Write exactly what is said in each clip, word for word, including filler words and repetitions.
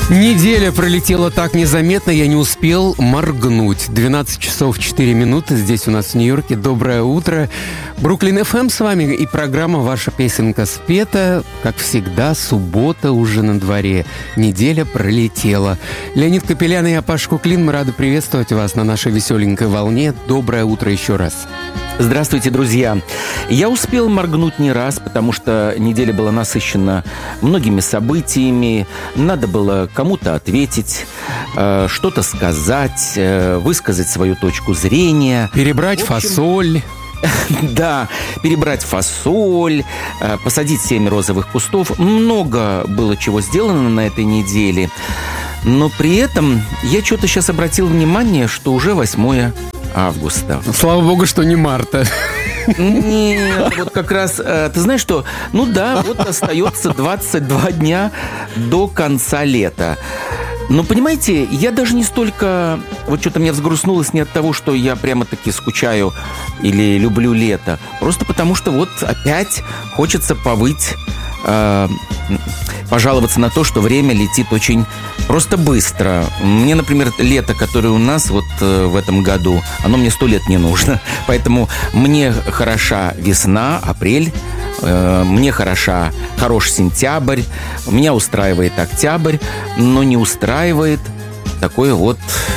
Неделя пролетела так незаметно, я не успел моргнуть. двенадцать часов четыре минуты здесь у нас в Нью-Йорке. Доброе утро. Бруклин эф эм с вами и программа «Ваша песенка спета». Как всегда, суббота уже на дворе. Неделя пролетела. Леонид Капелян и я, Паша Куклин, мы рады приветствовать вас на нашей веселенькой волне. Доброе утро еще раз. Здравствуйте, друзья. Я успел моргнуть не раз, потому что неделя была насыщена многими событиями. Надо было кому-то ответить, э, что-то сказать, э, высказать свою точку зрения. Перебрать В общем, фасоль. Да, перебрать фасоль, э, посадить семь розовых кустов. Много было чего сделано на этой неделе. Но при этом я что-то сейчас обратил внимание, что уже восьмое августа. Слава богу, что не марта. Нет, вот как раз, ты знаешь что, ну да, вот остается двадцать два дня до конца лета. Но, понимаете, я даже не столько... Вот что-то мне взгрустнулось не от того, что я прямо-таки скучаю или люблю лето. Просто потому, что вот опять хочется повыть, э, пожаловаться на то, что время летит очень просто быстро. Мне, например, лето, которое у нас вот э, в этом году, оно мне сто лет не нужно. Поэтому мне хороша весна, апрель. Мне хороша, хорош сентябрь, меня устраивает октябрь, но не устраивает такое вот...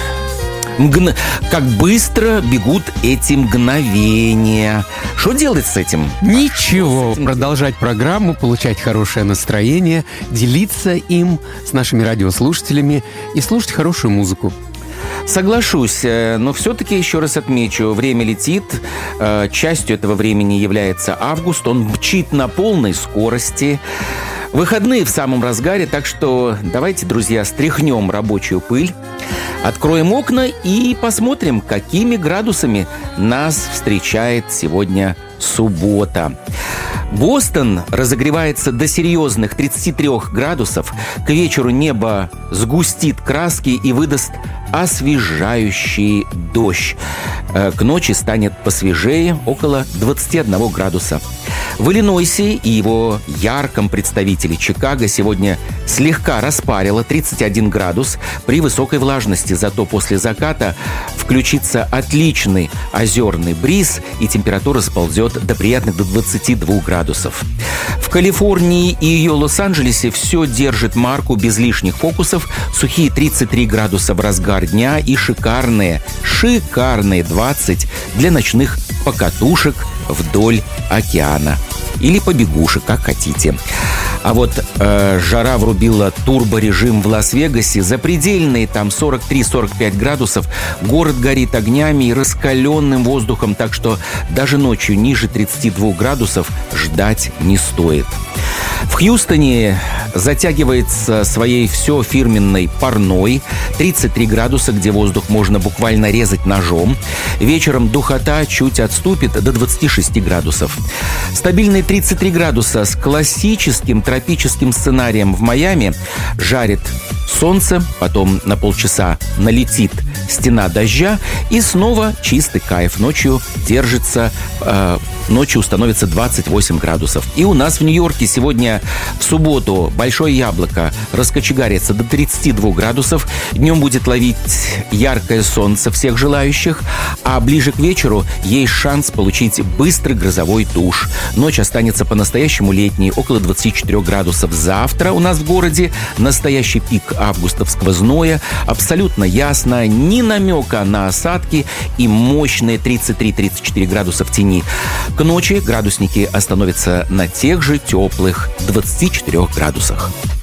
Мгн... Как быстро бегут эти мгновения. Что делать с этим? Ничего. Продолжать программу, получать хорошее настроение, делиться им с нашими радиослушателями и слушать хорошую музыку. Соглашусь, но все-таки еще раз отмечу, время летит, частью этого времени является август, он мчит на полной скорости. Выходные в самом разгаре, так что давайте, друзья, стряхнем рабочую пыль, откроем окна и посмотрим, какими градусами нас встречает сегодня суббота. Бостон разогревается до серьезных тридцати трёх градусов. К вечеру небо сгустит краски и выдаст освежающий дождь. К ночи станет посвежее, около двадцати одного градуса. В Иллинойсе и его ярком представителе Чикаго сегодня слегка распарило тридцать один градус при высокой влажности. Зато после заката включится отличный озерный бриз, и температура сползет до приятных до двадцати двух градусов. В Калифорнии и ее Лос-Анджелесе все держит марку без лишних фокусов. Сухие тридцать три градуса в разгар дня и шикарные, шикарные двадцать для ночных покатушек вдоль океана. Или побегушек, как хотите. А вот э, жара врубила турборежим в Лас-Вегасе. Запредельные там сорок три сорок пять градусов. Город горит огнями и раскаленным воздухом, так что даже ночью ниже тридцати двух градусов ждать не стоит. В Хьюстоне затягивается своей все фирменной парной. тридцать три градуса, где воздух можно буквально резать ножом. Вечером духота чуть отступит до двадцати шести градусов. Стабильные тридцать три градуса с классическим тропическим сценарием в Майами. Жарит солнце, потом на полчаса налетит стена дождя, и снова чистый кайф. Ночью держится, э, ночью становится двадцать восемь градусов. И у нас в Нью-Йорке сегодня в субботу большое яблоко раскочегарится до тридцати двух градусов. Днем будет ловить яркое солнце всех желающих, а ближе к вечеру есть шанс получить быстрый грозовой душ. Ночь останется по-настоящему летней, около двадцати четырёх градусов. Завтра у нас в городе настоящий пик августовского зноя. Абсолютно ясно, ни намека на осадки и мощные тридцать три тридцать четыре градуса в тени. К ночи градусники остановятся на тех же теплых двадцати четырёх градусах.